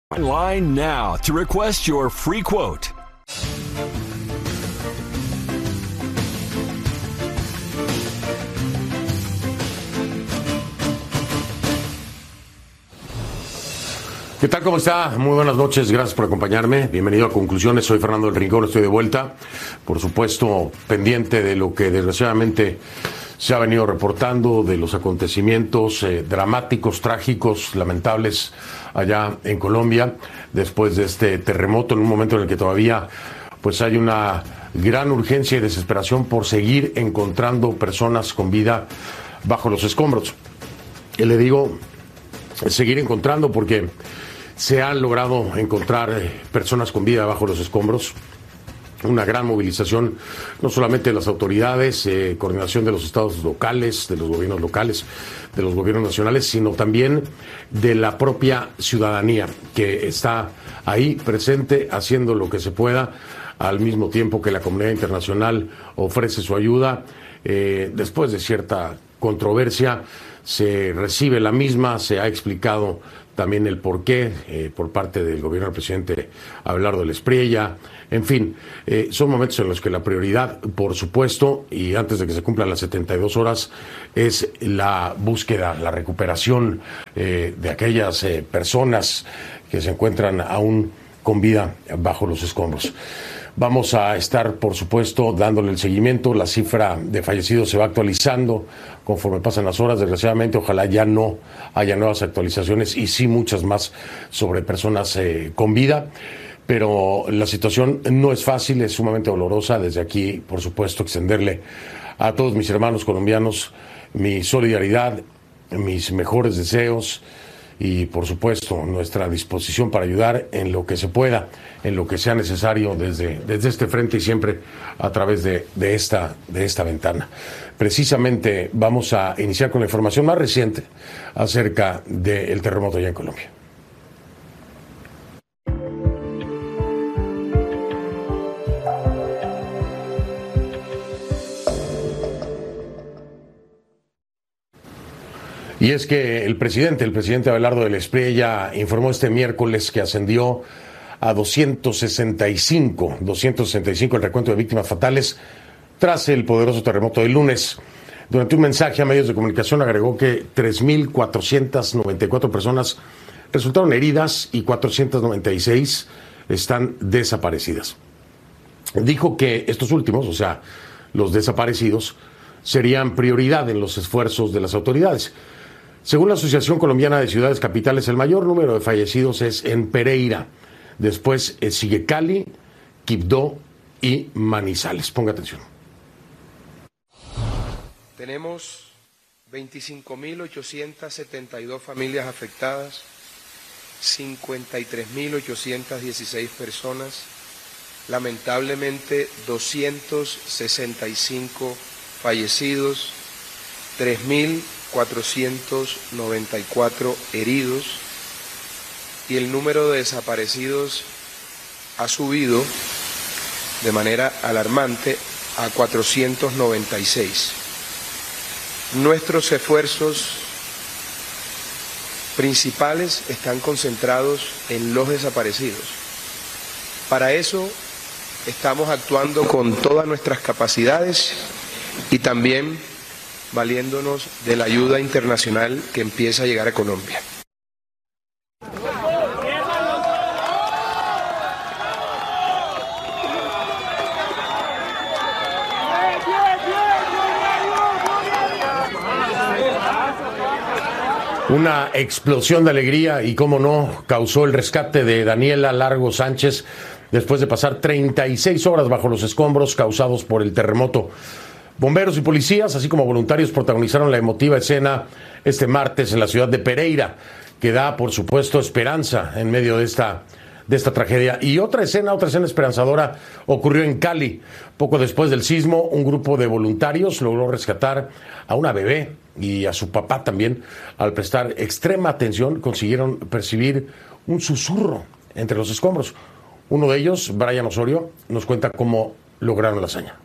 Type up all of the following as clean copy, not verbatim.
Online now to request your free quote. ¿Qué tal? ¿Cómo está? Muy buenas noches, gracias por acompañarme. Bienvenido a Conclusiones, soy Fernando del Rincón, estoy de vuelta. Por supuesto, pendiente de lo que desgraciadamente se ha venido reportando, de los acontecimientos dramáticos, trágicos, lamentables allá en Colombia, después de este terremoto, en un momento en el que todavía pues hay una gran urgencia y desesperación por seguir encontrando personas con vida bajo los escombros. Y le digo, seguir encontrando porque se han logrado encontrar personas con vida bajo los escombros. Una gran movilización, no solamente de las autoridades, coordinación de los estados locales, de los gobiernos locales, de los gobiernos nacionales, sino también de la propia ciudadanía, que está ahí presente, haciendo lo que se pueda, al mismo tiempo que la comunidad internacional ofrece su ayuda. Después de cierta controversia, se recibe la misma, se ha explicado también el porqué por parte del gobierno del presidente Abelardo del Espriella. En fin, son momentos en los que la prioridad, por supuesto, y antes de que se cumplan las 72 horas, es la búsqueda, la recuperación de aquellas personas que se encuentran aún con vida bajo los escombros. Vamos a estar, por supuesto, dándole el seguimiento. La cifra de fallecidos se va actualizando conforme pasan las horas. Desgraciadamente, ojalá ya no haya nuevas actualizaciones y sí muchas más sobre personas con vida. Pero la situación no es fácil, es sumamente dolorosa. Desde aquí, por supuesto, extenderle a todos mis hermanos colombianos mi solidaridad, mis mejores deseos y, por supuesto, nuestra disposición para ayudar en lo que se pueda, en lo que sea necesario desde este frente y siempre a través de esta ventana. Precisamente vamos a iniciar con la información más reciente acerca del terremoto allá en Colombia. Y es que el presidente Abelardo del Espriella informó este miércoles que ascendió a 265 el recuento de víctimas fatales tras el poderoso terremoto del lunes. Durante un mensaje a medios de comunicación agregó que 3.494 personas resultaron heridas y 496 están desaparecidas. Dijo que estos últimos, o sea, los desaparecidos, serían prioridad en los esfuerzos de las autoridades. Según la Asociación Colombiana de Ciudades Capitales, el mayor número de fallecidos es en Pereira. Después sigue Cali, Quibdó y Manizales. Ponga atención. Tenemos 25.872 familias afectadas, 53.816 personas, lamentablemente 265 fallecidos, 3.494 heridos y el número de desaparecidos ha subido de manera alarmante a 496. Nuestros esfuerzos principales están concentrados en los desaparecidos. Para eso estamos actuando con todas nuestras capacidades y también valiéndonos de la ayuda internacional que empieza a llegar a Colombia. Una explosión de alegría y, cómo no, causó el rescate de Daniela Largo Sánchez después de pasar 36 horas bajo los escombros causados por el terremoto. Bomberos y policías, así como voluntarios, protagonizaron la emotiva escena este martes en la ciudad de Pereira, que da, por supuesto, esperanza en medio de esta tragedia. Y otra escena esperanzadora ocurrió en Cali. Poco después del sismo, un grupo de voluntarios logró rescatar a una bebé y a su papá también. Al prestar extrema atención, consiguieron percibir un susurro entre los escombros. Uno de ellos, Brian Osorio, nos cuenta cómo lograron la hazaña.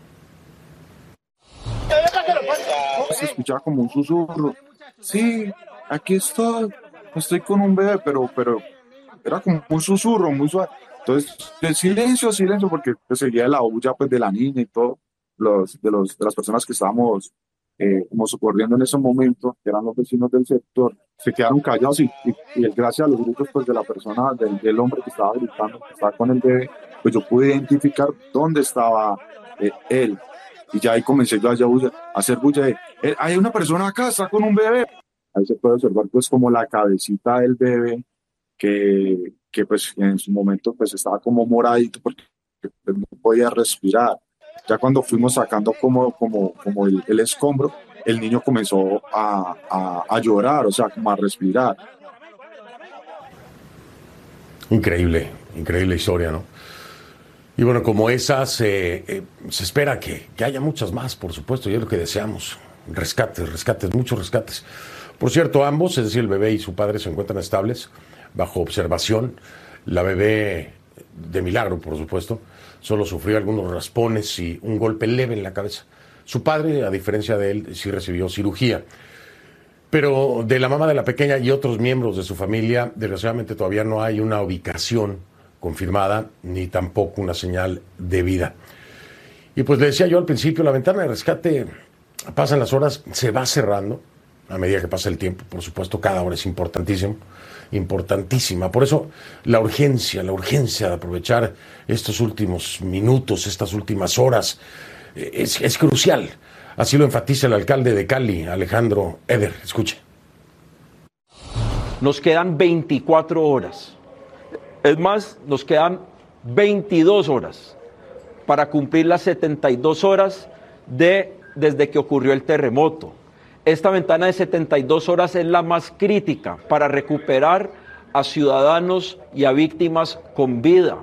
Se escuchaba como un susurro. Sí, aquí estoy con un bebé, pero era como un susurro muy suave. Entonces, silencio, silencio, porque pues, seguía la bulla pues, de la niña y todo, de las personas que estábamos como socorriendo en ese momento, que eran los vecinos del sector, se quedaron callados y gracias a los gritos pues, de la persona, del hombre que estaba gritando, que estaba con el bebé, pues yo pude identificar dónde estaba él. Y ya ahí comencé yo a hacer bulla de, hay una persona acá, está con un bebé. Ahí se puede observar pues como la cabecita del bebé que pues en su momento pues estaba como moradito porque pues, no podía respirar. Ya cuando fuimos sacando como el escombro, el niño comenzó a llorar, o sea, como a respirar. Increíble, increíble historia, ¿no? Y bueno, como esas, se espera que haya muchas más, por supuesto, y es lo que deseamos. Rescates, muchos rescates. Por cierto, ambos, es decir, el bebé y su padre, se encuentran estables, bajo observación. La bebé, de milagro, por supuesto, solo sufrió algunos raspones y un golpe leve en la cabeza. Su padre, a diferencia de él, sí recibió cirugía. Pero de la mamá de la pequeña y otros miembros de su familia, desgraciadamente todavía no hay una ubicación confirmada, ni tampoco una señal de vida. Y pues le decía yo al principio, la ventana de rescate, pasan las horas, se va cerrando a medida que pasa el tiempo. Por supuesto, cada hora es importantísima. Por eso la urgencia de aprovechar estos últimos minutos, estas últimas horas, es crucial. Así lo enfatiza el alcalde de Cali, Alejandro Eder. Escuche. Nos quedan 24 horas. Es más, nos quedan 22 horas para cumplir las 72 horas desde que ocurrió el terremoto. Esta ventana de 72 horas es la más crítica para recuperar a ciudadanos y a víctimas con vida.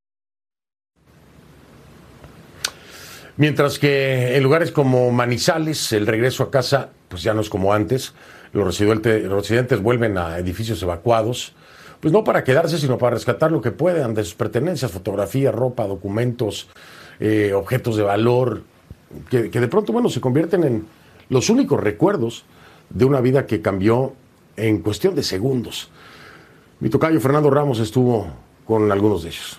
Mientras que en lugares como Manizales, el regreso a casa pues ya no es como antes. Los residentes vuelven a edificios evacuados, pues no para quedarse, sino para rescatar lo que puedan de sus pertenencias, fotografías, ropa, documentos, objetos de valor, que de pronto, bueno, se convierten en los únicos recuerdos de una vida que cambió en cuestión de segundos. Mi tocayo Fernando Ramos estuvo con algunos de ellos.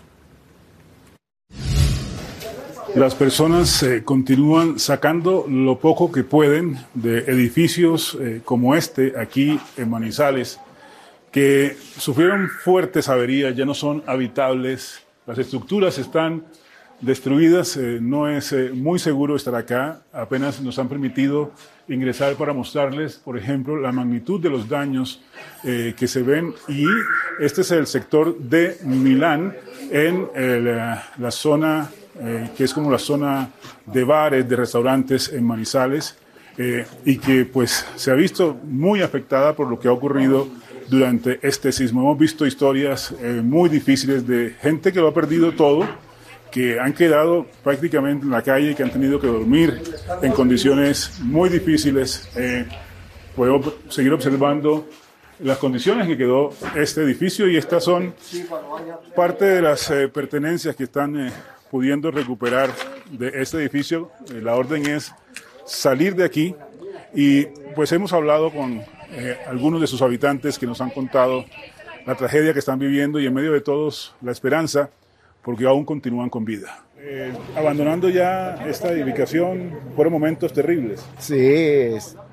Las personas continúan sacando lo poco que pueden de edificios como este aquí en Manizales, que sufrieron fuertes averías, ya no son habitables, las estructuras están destruidas, no es muy seguro estar acá, apenas nos han permitido ingresar para mostrarles, por ejemplo, la magnitud de los daños que se ven, y este es el sector de Milán, en la zona que es como la zona de bares, de restaurantes en Manizales, y que pues se ha visto muy afectada por lo que ha ocurrido durante este sismo. Hemos visto historias muy difíciles de gente que lo ha perdido todo, que han quedado prácticamente en la calle, que han tenido que dormir en condiciones muy difíciles. Podemos seguir observando las condiciones en que quedó este edificio, y estas son parte de las pertenencias que están pudiendo recuperar de este edificio. La orden es salir de aquí, y pues hemos hablado con algunos de sus habitantes que nos han contado la tragedia que están viviendo, y en medio de todos la esperanza, porque aún continúan con vida. Abandonando ya esta edificación, fueron momentos terribles. Sí,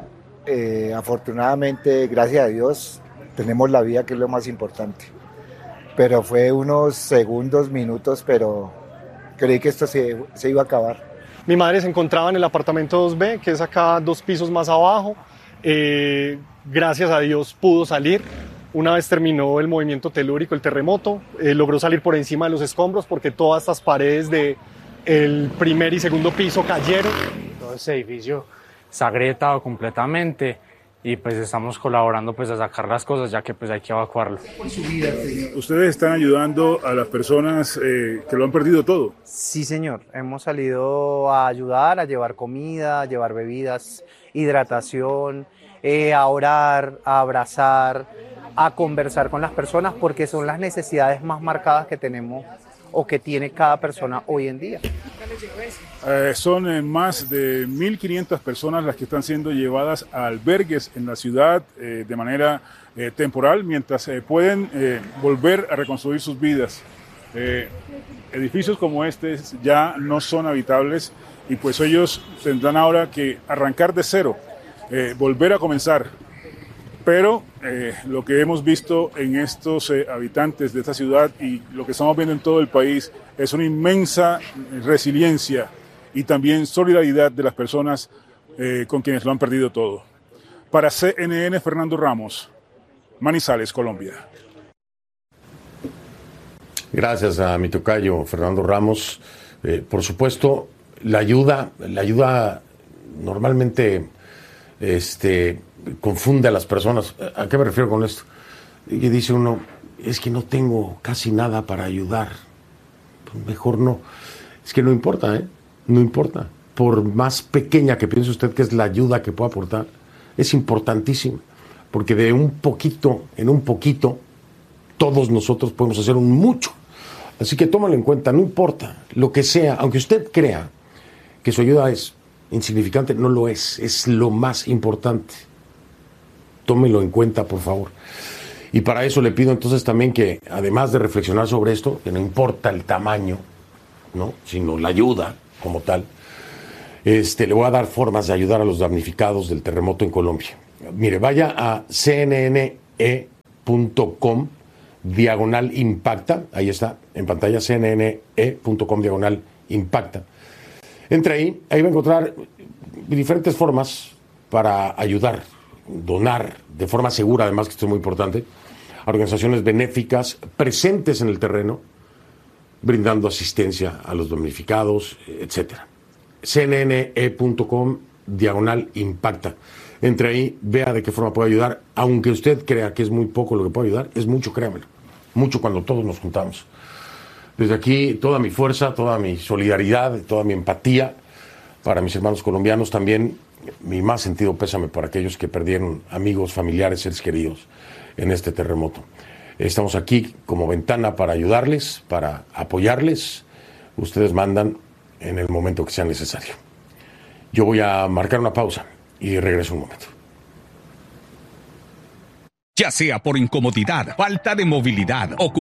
afortunadamente, gracias a Dios, tenemos la vida, que es lo más importante. Pero fue unos segundos, minutos, pero creí que esto se iba a acabar. Mi madre se encontraba en el apartamento 2B, que es acá 2 pisos más abajo. Gracias a Dios pudo salir. Una vez terminó el movimiento telúrico, el terremoto, logró salir por encima de los escombros, porque todas estas paredes del primer y segundo piso cayeron. Todo ese edificio está agrietado completamente, y pues estamos colaborando pues a sacar las cosas, ya que pues hay que evacuarlo. Ustedes están ayudando a las personas que lo han perdido todo. Sí, señor, hemos salido a ayudar, a llevar comida, a llevar bebidas, hidratación, a orar, a abrazar, a conversar con las personas, porque son las necesidades más marcadas que tenemos o que tiene cada persona hoy en día. Son más de 1.500 personas las que están siendo llevadas a albergues en la ciudad de manera temporal, mientras pueden volver a reconstruir sus vidas. Edificios como este ya no son habitables y pues ellos tendrán ahora que arrancar de cero, volver a comenzar. Pero lo que hemos visto en estos habitantes de esta ciudad y lo que estamos viendo en todo el país es una inmensa resiliencia y también solidaridad de las personas con quienes lo han perdido todo. Para CNN, Fernando Ramos, Manizales, Colombia. Gracias a mi tocayo Fernando Ramos. Por supuesto, la ayuda normalmente confunde a las personas. ¿A qué me refiero con esto? Y dice uno, es que no tengo casi nada para ayudar. Pues mejor no. Es que no importa, no importa. Por más pequeña que piense usted que es la ayuda que pueda aportar, es importantísima. Porque de un poquito en un poquito, todos nosotros podemos hacer un mucho. Así que tómalo en cuenta, no importa lo que sea, aunque usted crea que su ayuda es insignificante, no lo es lo más importante. Tómelo en cuenta, por favor. Y para eso le pido entonces también que, además de reflexionar sobre esto, que no importa el tamaño, ¿no?, sino la ayuda como tal, le voy a dar formas de ayudar a los damnificados del terremoto en Colombia. Mire, vaya a cnne.com/impacta, ahí está, en pantalla, cnne.com/impacta. Entre ahí va a encontrar diferentes formas para ayudar, donar de forma segura, además, que esto es muy importante, a organizaciones benéficas presentes en el terreno, brindando asistencia a los damnificados, etcétera. cnne.com/impacta. Entre ahí, vea de qué forma puede ayudar, aunque usted crea que es muy poco lo que puede ayudar, es mucho, créamelo, mucho cuando todos nos juntamos. Desde aquí, toda mi fuerza, toda mi solidaridad, toda mi empatía para mis hermanos colombianos, también mi más sentido pésame para aquellos que perdieron amigos, familiares, seres queridos en este terremoto. Estamos aquí como ventana para ayudarles, para apoyarles. Ustedes mandan en el momento que sea necesario. Yo voy a marcar una pausa y regreso un momento. Ya sea por incomodidad, falta de movilidad o